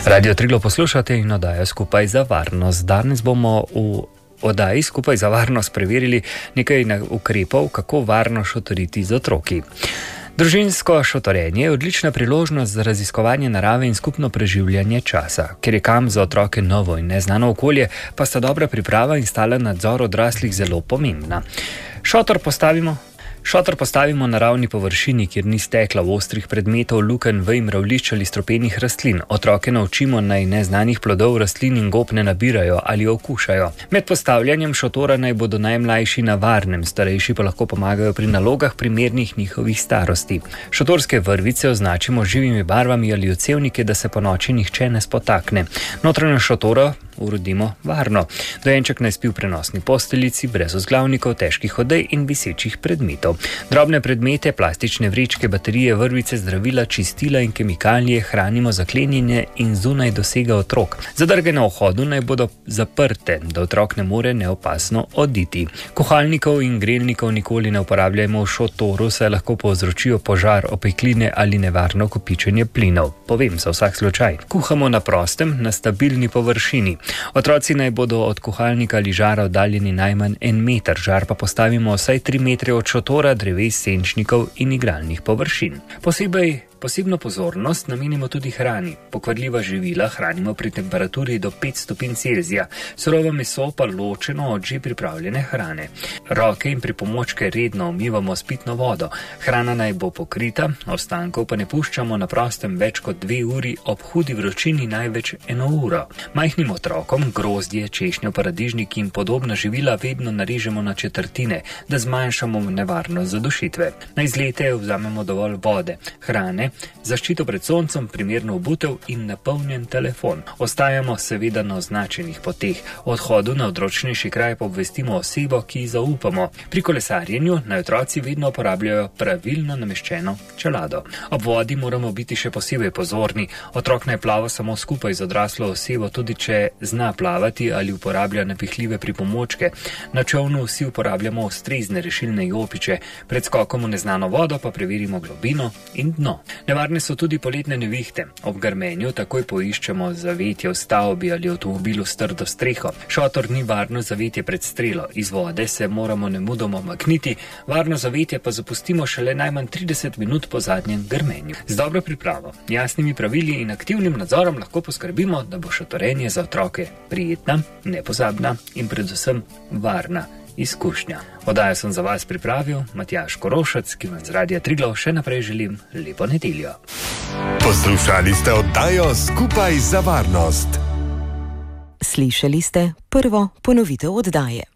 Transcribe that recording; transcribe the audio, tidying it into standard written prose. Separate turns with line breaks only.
Radio Triglav poslušate in oddajo Skupaj za varnost. Danes bomo v oddaji Skupaj za varnost preverili nekaj ukrepov, kako varno šotoriti z otroki. Družinsko šotorenje je odlična priložnost za raziskovanje narave in skupno preživljanje časa. Ker je kamp za otroke novo in neznano okolje, pa sta dobra priprava in stalen nadzor odraslih zelo pomembna. Šotor postavimo na ravni površini, kjer ni stekla, ostrih predmetov, lukenj, vej, mravljišč ali stropenih rastlin. Otroke naučimo, naj neznanih plodov, rastlin in gob ne nabirajo ali okušajo. Med postavljanjem šotora naj bodo najmlajši na varnem, starejši pa lahko pomagajo pri nalogah primernih njihovih starosti. Šotorske vrvice označimo živimi barvami ali odsevnike, da se po noči nihče ne spotakne. Notranjost šotora uredimo varno. Dojenček naj spi v prenosni posteljici, brez vzglavnikov, težkih odej in visečih predmetov. Drobne predmete, plastične vrečke, baterije, vrvice, zdravila, čistila in kemikalije hranimo zaklenjene in zunaj dosega otrok. Zadrge na vhodu naj bodo zaprte, da otrok ne more neopazno oditi. Kuhalnikov in grelnikov nikoli ne uporabljajmo v šotoru, saj lahko povzročijo požar, opekline ali nevarno kopičenje plinov. Povem za vsak slučaj. Kuhamo na prostem, na stabilni površini. Otroci naj bodo od kuhalnika ali žara oddaljeni najmanj 1 meter, žar pa postavimo vsaj 3 metre od šotora, dreves, senčnikov in igralnih površin. Posebno pozornost namenimo tudi hrani. Pokvarljiva živila hranimo pri temperaturi do 5 stopinj Celzija, surovo meso pa ločeno od že pripravljene hrane. Roke in pripomočke redno umivamo s pitno vodo. Hrana naj bo pokrita, ostankov pa ne puščamo na prostem več kot 2 uri, ob hudi vročini največ 1 uro. Majhnim otrokom grozdje, češnjo, paradižnik in podobna živila vedno narežemo na četrtine, da zmanjšamo nevarnost zadušitve. Na izlete vzamemo dovolj vode, hrane, zaščito pred soncem, primerno obutev in napolnjen telefon. Ostajamo seveda na označenih poteh. O odhodu na odročnejši kraj pa obvestimo osebo, ki ji zaupamo. Pri kolesarjenju naj otroci vedno uporabljajo pravilno nameščeno čelado. Ob vodi moramo biti še posebej pozorni. Otrok naj plava samo skupaj z odraslo osebo, tudi če zna plavati ali uporablja napihljive pripomočke. Na čolnu vsi uporabljamo ustrezne rešilne jopiče. Pred skokom v neznano vodo pa preverimo globino in dno. Nevarne so tudi poletne nevihte. Ob grmenju takoj poiščemo zavetje v stavbi ali avtomobilu s trdo streho. Šotor ni varno zavetje pred strelo. Iz vode se moramo nemudoma makniti, varno zavetje pa zapustimo šele najmanj 30 minut po zadnjem grmenju. Z dobro pripravo, jasnimi pravili in aktivnim nadzorom lahko poskrbimo, da bo šotorenje za otroke prijetna, nepozabna in predvsem varna izkušnja. Oddajo sem za vas pripravil Matjaž Korošec, ki vam z Radia Triglav še naprej želim lepo nedeljo.
Poslušali ste oddajo Skupaj za varnost.
Slišali ste prvo ponovitev oddaje.